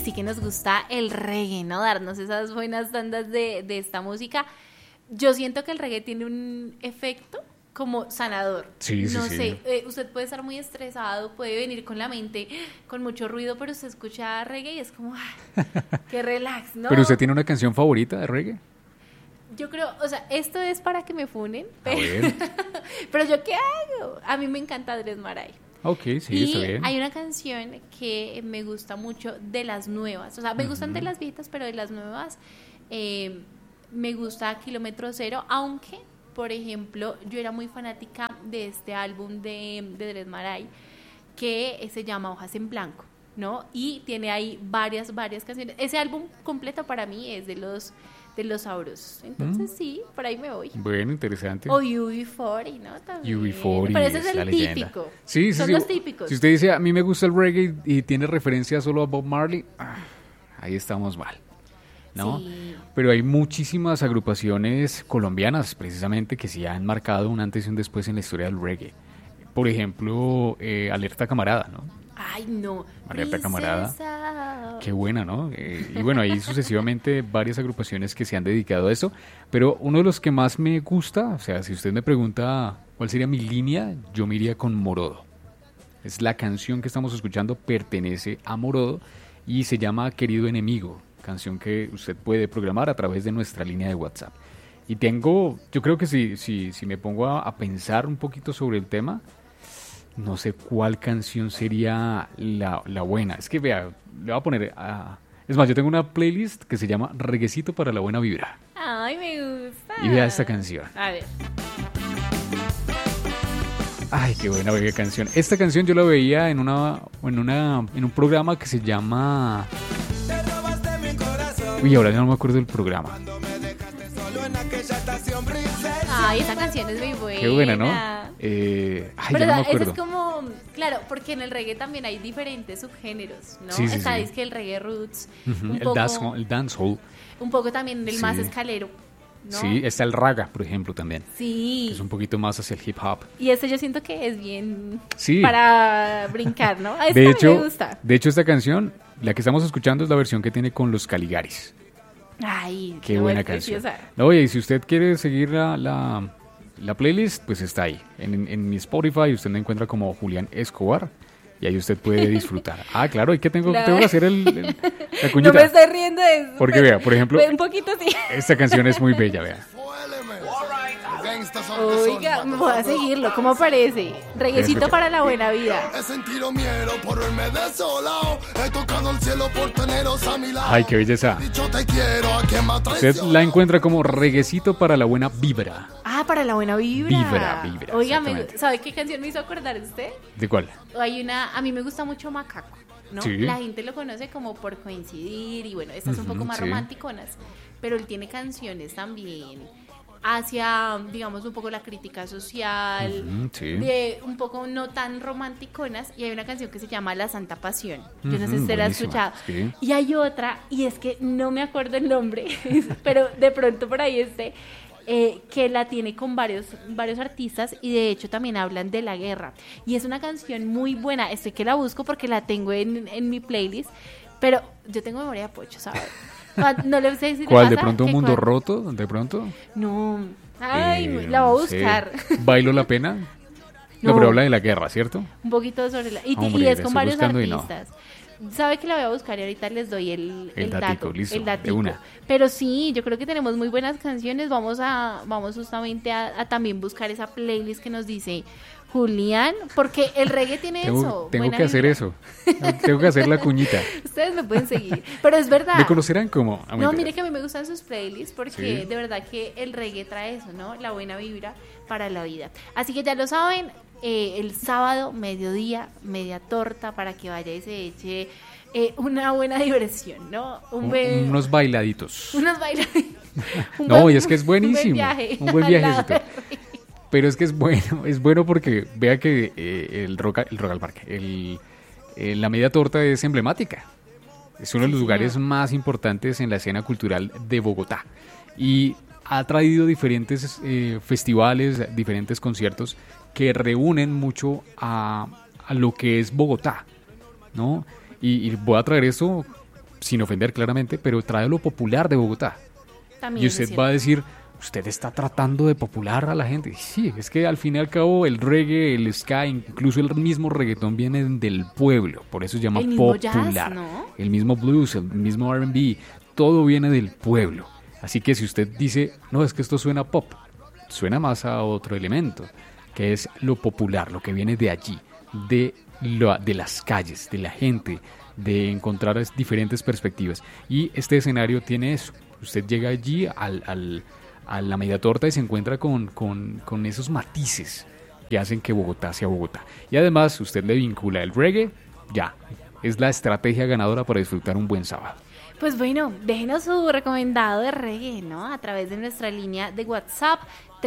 sí que nos gusta el reggae, ¿no? Darnos esas buenas tandas de esta música. Yo siento que el reggae tiene un efecto como sanador. Sí, no sí, sé, usted puede estar muy estresado, puede venir con la mente con mucho ruido, pero usted escucha reggae y es como, ¡ay, qué relax!, ¿no? ¿Pero usted tiene una canción favorita de reggae? Yo creo, o sea, esto es para que me funen, A ver. pero ¿yo qué hago? A mí me encanta Andrés Maray. Ok, sí, Y está bien. hay una canción que me gusta mucho de las nuevas, o sea, me gustan de las viejitas, pero de las nuevas me gusta Kilómetro Cero, aunque, por ejemplo, yo era muy fanática de este álbum de Andrés Maray, que se llama Hojas en Blanco, ¿no? Y tiene ahí varias canciones. Ese álbum completo para mí es de los sabrosos. Entonces sí, por ahí me voy. Bueno, interesante. O UB40, ¿no? También. UB40 pero ese es la el leyenda. típico. Sí, Son los típicos. Si usted dice, a mí me gusta el reggae y tiene referencia solo a Bob Marley, ahí estamos mal, ¿no? Sí. Pero hay muchísimas agrupaciones colombianas, precisamente, que sí han marcado un antes y un después en la historia del reggae. Por ejemplo, Alerta Camarada, ¿no? Ay, no. Alerta Camarada. Princesa. Qué buena, ¿no? Y bueno, hay sucesivamente varias agrupaciones que se han dedicado a eso, pero uno de los que más me gusta, o sea, si usted me pregunta cuál sería mi línea, yo me iría con Morodo. Es la canción que estamos escuchando, pertenece a Morodo y se llama Querido Enemigo, canción que usted puede programar a través de nuestra línea de WhatsApp. Y yo creo que si me pongo a pensar un poquito sobre el tema, no sé cuál canción sería la buena. Es que vea, le voy a poner es más, yo tengo una playlist que se llama Reguecito para la buena vibra. Ay, me gusta. Y vea esta canción. A ver. Ay, qué buena bella canción. Esta canción yo la veía en un programa que se llama... Uy, ahora ya no me acuerdo del programa. Ay, esa canción es muy buena. Qué buena, ¿no? Pero ya no me eso acuerdo. es como, claro, porque en el reggae también hay diferentes subgéneros, ¿no? Sí, sí, Está sí. es que el reggae roots, Ujú, un poco, el dancehall. un poco también el Sí. más escalero, ¿no? Sí, está el raga, por ejemplo, también. Sí. Que es un poquito más hacia el hip hop. Y este yo siento que es bien Sí. para brincar, ¿no? A este De también hecho, me gusta. esta canción, la que estamos escuchando es la versión que tiene con los Caligaris. Ay, Qué no, buena es canción. preciosa. No, oye, y si usted quiere seguir la playlist, pues está ahí. En mi Spotify usted me encuentra como Julián Escobar y ahí usted puede disfrutar. Ah, claro, ¿y qué tengo que hacer la No cuñita? me estoy riendo de eso. Porque vea, por ejemplo, Un poquito sí. esta canción es muy bella, vea. Oiga, voy a seguirlo. ¿Cómo parece? Reguecito para la buena vida. He sentido miedo por verme desolado. He tocado el cielo por teneros a mi lado. Ay, qué belleza. Dicho te quiero a quien me ha Usted traicionado. la encuentra como Reguecito para la buena vibra. Ah, para la buena vibra. Vibra, Oiga, exactamente. ¿sabe qué canción me hizo acordar usted? ¿De cuál? A mí me gusta mucho Macaco, ¿no? Sí. La gente lo conoce como por coincidir y bueno, estas son un poco más sí. romanticonas, pero él tiene canciones también hacia, digamos, un poco la crítica social, Sí. de un poco no tan romanticonas, y hay una canción que se llama La Santa Pasión. Yo no sé si usted la ha Buenísima, escuchado. sí. Y hay otra, y es que no me acuerdo el nombre, pero de pronto por ahí que la tiene con varios artistas y de hecho también hablan de la guerra. Y es una canción muy buena. Estoy que la busco porque la tengo en mi playlist, pero yo tengo memoria de pocho, ¿sabes? No le sé si le ¿Cuál? ¿De pasa pronto Un que Mundo cuando- Roto? ¿De pronto? No. Ay, la no voy a sé. buscar. ¿Bailo la pena? No, No. pero habla de la guerra, ¿cierto? Un poquito sobre la... Y Hombre, y es la con estoy varios buscando y no. artistas. Sabe que la voy a buscar y ahorita les doy el datico, dato. listo, El de datico. una. Pero sí, yo creo que tenemos muy buenas canciones. Vamos justamente a también buscar esa playlist que nos dice Julián, porque el reggae tiene eso. Tengo buena que hacer vibra. eso. Tengo que hacer la cuñita. Ustedes me pueden seguir. Pero es verdad. ¿Me conocerán como? Ah, No, mentira. mire que a mí me gustan sus playlists porque Sí. de verdad que el reggae trae eso, ¿no? La buena vibra para la vida. Así que ya lo saben, el sábado, mediodía, media torta para que vaya y se eche una buena diversión, ¿no? Unos bailaditos. Unos bailes. No, y es que es buenísimo. Un buen viaje. Un buen al lado viajecito. del río. Pero es que es bueno porque vea que el Rock al Parque, la media torta es emblemática. Es uno de los lugares más importantes en la escena cultural de Bogotá. Y ha traído diferentes festivales, diferentes conciertos que reúnen mucho a lo que es Bogotá, ¿no? Y voy a traer eso sin ofender claramente, pero trae lo popular de Bogotá. También Y es usted cierto. va a decir, usted está tratando de popular a la gente. Sí, es que al fin y al cabo el reggae, el ska, incluso el mismo reggaetón vienen del pueblo, por eso se llama El mismo popular. jazz, ¿no? El mismo blues, el mismo R&B, todo viene del pueblo. Así que si usted dice, no, es que esto suena pop, suena más a otro elemento, que es lo popular, lo que viene de allí, de las calles, de la gente, de encontrar diferentes perspectivas. Y este escenario tiene eso. Usted llega allí a la media torta y se encuentra con esos matices que hacen que Bogotá sea Bogotá. Y además usted le vincula el reggae, ya, es la estrategia ganadora para disfrutar un buen sábado. Pues bueno, déjenos su recomendado de reggae, ¿no? A través de nuestra línea de WhatsApp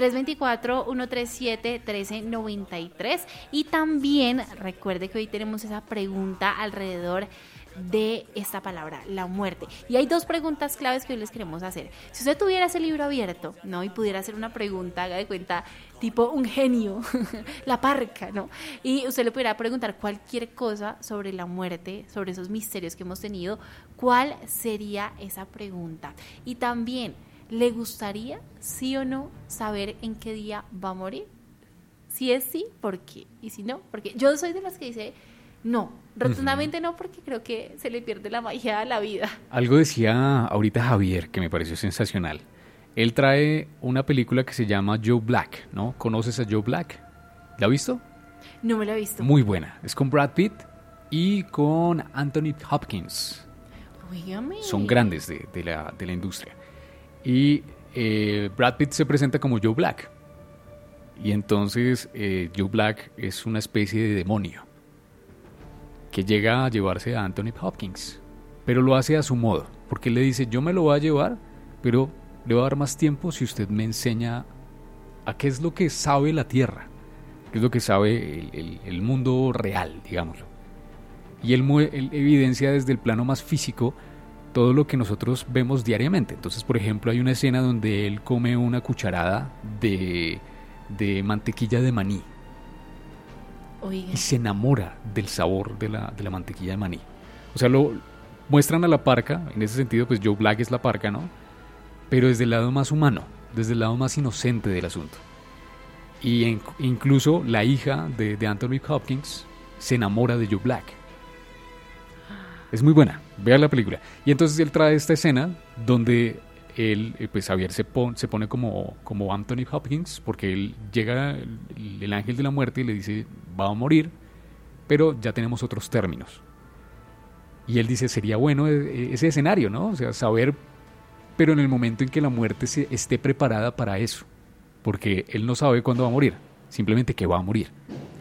324-137-1393. Y también recuerde que hoy tenemos esa pregunta alrededor de esta palabra, la muerte. Y hay dos preguntas claves que hoy les queremos hacer. Si usted tuviera ese libro abierto, ¿no? Y pudiera hacer una pregunta, haga de cuenta, tipo un genio, la parca, ¿no? Y usted le pudiera preguntar cualquier cosa sobre la muerte, sobre esos misterios que hemos tenido, ¿cuál sería esa pregunta? Y también, ¿le gustaría, sí o no, saber en qué día va a morir? Si es sí, ¿por qué? Y si no, ¿por qué? Yo soy de las que dice no, rotundamente no, porque creo que se le pierde la magia a la vida. Algo decía ahorita Javier que me pareció sensacional. Él trae una película que se llama Joe Black, ¿no? ¿Conoces a Joe Black? ¿La has visto? No me lo he visto. Muy buena. Es con Brad Pitt y con Anthony Hopkins. Óigame. Son grandes de la industria. Y Brad Pitt se presenta como Joe Black. Y entonces Joe Black es una especie de demonio que llega a llevarse a Anthony Hopkins, pero lo hace a su modo, porque él le dice, yo me lo voy a llevar, pero le voy a dar más tiempo si usted me enseña a qué es lo que sabe la Tierra, qué es lo que sabe el mundo real, digámoslo. Y él evidencia desde el plano más físico todo lo que nosotros vemos diariamente. Entonces, por ejemplo, hay una escena donde él come una cucharada de mantequilla de maní. Oiga. Y se enamora del sabor de la mantequilla de maní. O sea, lo muestran a la parca, en ese sentido, pues Joe Black es la parca, ¿no? Pero desde el lado más humano, desde el lado más inocente del asunto. Y incluso la hija de Anthony Hopkins se enamora de Joe Black. Es muy buena, vea la película. Y entonces él trae esta escena donde él, pues Javier se pone como Anthony Hopkins, porque él llega el ángel de la muerte y le dice, va a morir, pero ya tenemos otros términos. Y él dice, sería bueno ese escenario, ¿no? O sea, saber, pero en el momento en que la muerte esté preparada para eso, porque él no sabe cuándo va a morir, simplemente que va a morir.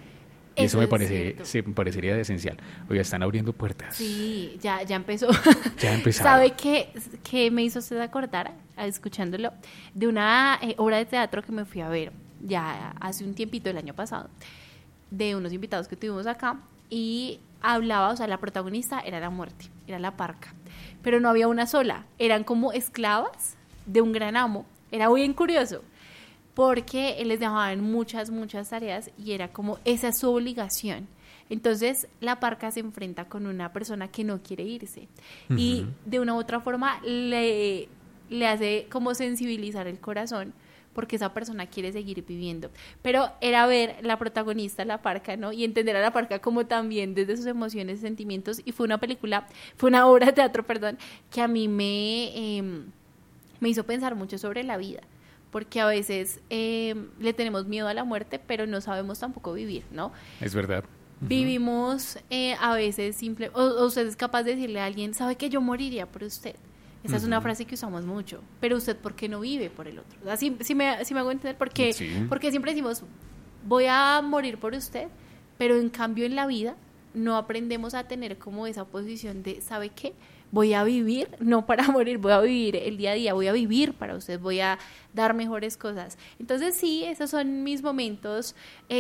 Y eso me parecería de esencial. Oiga, están abriendo puertas. Sí, ya empezó. Ya empezaron. ¿Sabe qué me hizo usted acordar, escuchándolo, de una obra de teatro que me fui a ver ya hace un tiempito, el año pasado, de unos invitados que tuvimos acá, y hablaba, o sea, la protagonista era la muerte, era la parca, pero no había una sola, eran como esclavas de un gran amo. Era bien curioso, porque él les dejaba muchas tareas y era como, esa es su obligación. Entonces la parca se enfrenta con una persona que no quiere irse y de una u otra forma le hace como sensibilizar el corazón, porque esa persona quiere seguir viviendo. Pero era ver la protagonista, la parca, ¿no? Y entender a la parca como también desde sus emociones y sentimientos. Y fue una obra de teatro, perdón, que a mí me hizo pensar mucho sobre la vida. Porque a veces le tenemos miedo a la muerte, pero no sabemos tampoco vivir, ¿no? Es verdad. Vivimos a veces o usted es capaz de decirle a alguien, ¿sabe que yo moriría por usted? Esa es una frase que usamos mucho. Pero usted, ¿por qué no vive por el otro? Así me hago entender, porque siempre decimos, voy a morir por usted, pero en cambio en la vida no aprendemos a tener como esa posición de, ¿sabe qué? Voy a vivir, no para morir, voy a vivir el día a día, voy a vivir para usted, voy a dar mejores cosas. Entonces sí, esos son mis momentos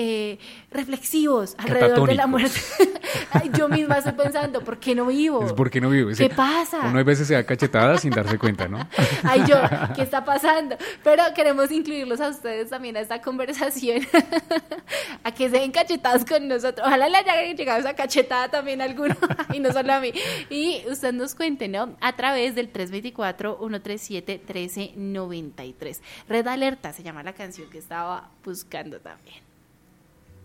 reflexivos alrededor de la muerte. Yo misma estoy pensando, ¿por qué no vivo? ¿Por qué no vivo? ¿Qué pasa? Uno a veces se da cachetada sin darse cuenta, ¿no? Ay, ¿qué está pasando? Pero queremos incluirlos a ustedes también a esta conversación, a que se den cachetadas con nosotros. Ojalá le haya llegado esa cachetada también a alguno, y no solo a mí. Y usted nos cuenten, ¿no? A través del 324-137-1393. Red Alerta se llama la canción que estaba buscando también.